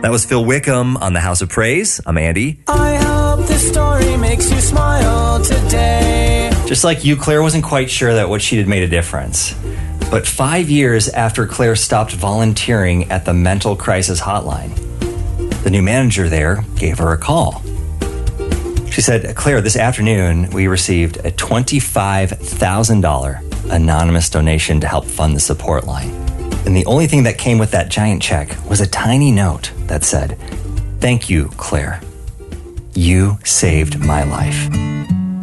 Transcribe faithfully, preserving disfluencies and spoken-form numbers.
That was Phil Wickham on the House of Praise. I'm Andy. I hope this story makes you smile today. Just like you, Claire wasn't quite sure that what she did made a difference. But five years after Claire stopped volunteering at the mental crisis hotline, the new manager there gave her a call. She said, Claire, this afternoon we received a twenty-five thousand dollars anonymous donation to help fund the support line. And the only thing that came with that giant check was a tiny note that said, "Thank you, Claire. You saved my life."